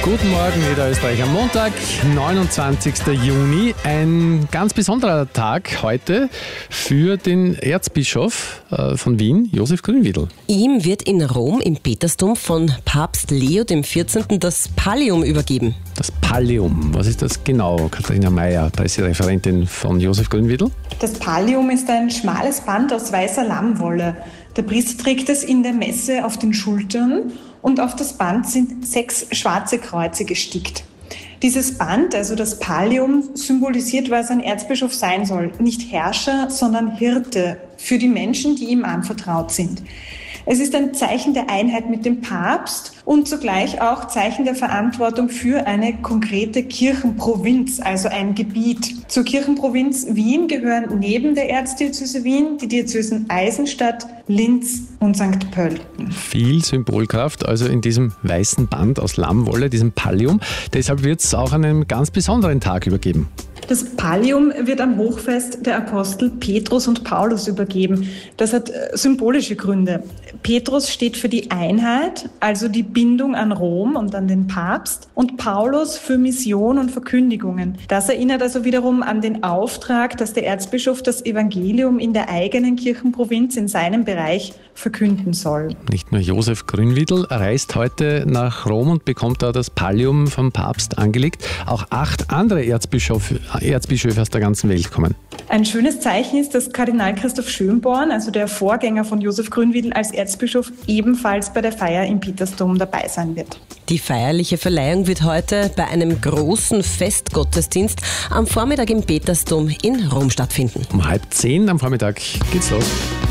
Guten Morgen, Niederösterreich. Am Montag, 29. Juni. Ein ganz besonderer Tag heute für den Erzbischof von Wien, Josef Grünwiedl. Ihm wird in Rom im Petersdom von Papst Leo XIV. Das Pallium übergeben. Das Pallium, was ist das genau? Katharina Mayer, Pressereferentin von Josef Grünwiedl. Das Pallium ist ein schmales Band aus weißer Lammwolle. Der Priester trägt es in der Messe auf den Schultern und auf das Band sind 6 schwarze Kreuze gestickt. Dieses Band, also das Pallium, symbolisiert, was ein Erzbischof sein soll. Nicht Herrscher, sondern Hirte für die Menschen, die ihm anvertraut sind. Es ist ein Zeichen der Einheit mit dem Papst und zugleich auch Zeichen der Verantwortung für eine konkrete Kirchenprovinz, also ein Gebiet. Zur Kirchenprovinz Wien gehören neben der Erzdiözese Wien die Diözesen Eisenstadt, Linz und St. Pölten. Viel Symbolkraft, also in diesem weißen Band aus Lammwolle, diesem Pallium. Deshalb wird es auch an einem ganz besonderen Tag übergeben. Das Pallium wird am Hochfest der Apostel Petrus und Paulus übergeben. Das hat symbolische Gründe. Petrus steht für die Einheit, also die Bindung an Rom und an den Papst, und Paulus für Mission und Verkündigungen. Das erinnert also wiederum an den Auftrag, dass der Erzbischof das Evangelium in der eigenen Kirchenprovinz in seinem Bereich verkünden soll. Nicht nur Josef Grünwiedl reist heute nach Rom und bekommt da das Pallium vom Papst angelegt. Auch 8 andere Erzbischöfe aus der ganzen Welt kommen. Ein schönes Zeichen ist, dass Kardinal Christoph Schönborn, also der Vorgänger von Josef Grünwiedl als Erzbischof, ebenfalls bei der Feier im Petersdom dabei sein wird. Die feierliche Verleihung wird heute bei einem großen Festgottesdienst am Vormittag im Petersdom in Rom stattfinden. Um 9:30 am Vormittag geht's los.